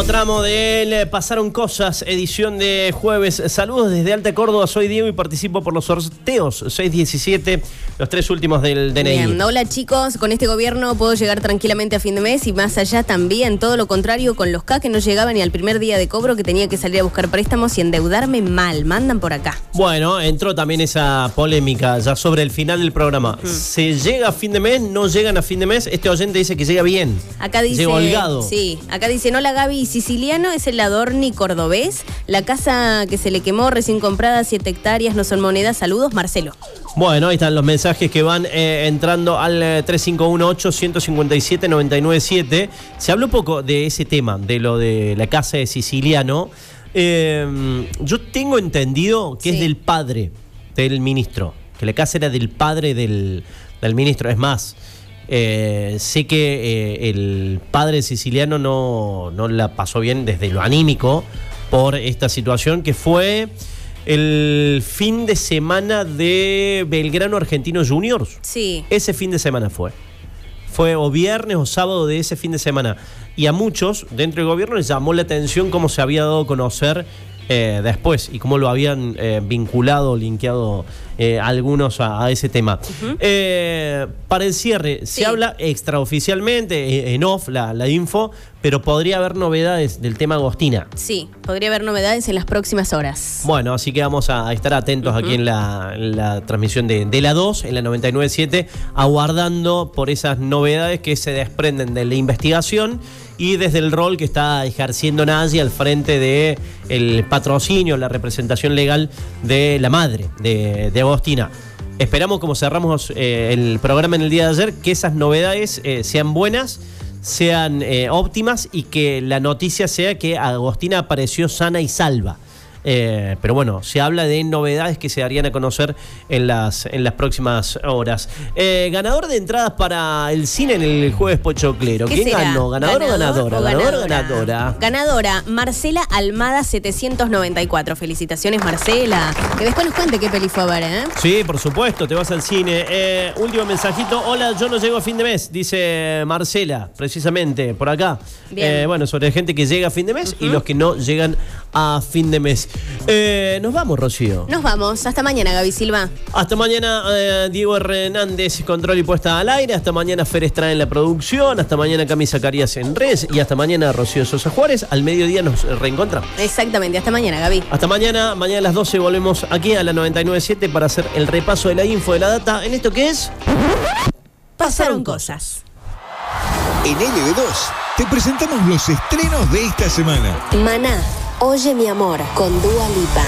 tramo de Pasaron Cosas, edición de jueves. Saludos desde Alta Córdoba, soy Diego y participo por los sorteos 617, los 3 últimos del DNI. Bien, hola chicos, con este gobierno puedo llegar tranquilamente a fin de mes y más allá también, todo lo contrario con los K que no llegaban ni al primer día de cobro, que tenía que salir a buscar préstamos y endeudarme mal, mandan por acá. Bueno, entró también esa polémica ya sobre el final del programa. ¿Se llega a fin de mes? ¿No llegan a fin de mes? Este oyente dice que llega bien. Acá dice, llega holgado. Sí, acá dicen, hola Gaby, siciliano es el Adorni cordobés, la casa que se le quemó recién comprada, 7 hectáreas, no son monedas, saludos, Marcelo. Bueno, ahí están los mensajes que van entrando al 3518-157-997. Se habló poco de ese tema, de lo de la casa de Siciliano. Yo tengo entendido que es del padre del ministro, que la casa era del padre del ministro. Es más, sé que el padre siciliano no la pasó bien desde lo anímico por esta situación que fue el fin de semana de Belgrano Argentinos Juniors. Sí. Ese fin de semana fue o viernes o sábado de ese fin de semana. Y a muchos dentro del gobierno les llamó la atención cómo se había dado a conocer después y cómo lo habían vinculado, linkeado algunos a ese tema. Para el cierre, se habla extraoficialmente, en off la info, pero podría haber novedades del tema Agostina. Sí, podría haber novedades en las próximas horas. Bueno, así que vamos a estar atentos aquí en la transmisión de la 2, en la 99.7, aguardando por esas novedades que se desprenden de la investigación y desde el rol que está ejerciendo Nayi al frente de el patrocinio, la representación legal de la madre de Agostina. Esperamos, como cerramos el programa en el día de ayer, que esas novedades sean buenas, sean óptimas y que la noticia sea que Agostina apareció sana y salva. Pero bueno, se habla de novedades que se darían a conocer en las próximas horas. Ganador de entradas para el cine en el jueves Pochoclero. ¿Quién ganó? ¿Ganador o ganadora? ¿Ganador o ganadora? Ganadora, Marcela Almada 794. Felicitaciones, Marcela. Que después nos cuente qué peli fue a ver, ¿eh? Sí, por supuesto, te vas al cine. Último mensajito. Hola, yo no llego a fin de mes, dice Marcela, precisamente, por acá. Bueno, sobre gente que llega a fin de mes y los que no llegan a fin de mes. Nos vamos, Rocío. Nos vamos. Hasta mañana, Gaby Silva. Hasta mañana, Diego Hernández, control y puesta al aire. Hasta mañana, Fer Estrada en la producción. Hasta mañana, Cami Zacarías en redes. Y hasta mañana, Rocío Sosa Juárez. Al mediodía nos reencontramos. Exactamente. Hasta mañana, Gaby. Hasta mañana. Mañana a las 12 volvemos aquí a la 99.7 para hacer el repaso de la info, de la data. ¿En esto qué es? Pasaron cosas. En LB2 te presentamos los estrenos de esta semana. Maná, Oye mi amor, con Dua Lipa.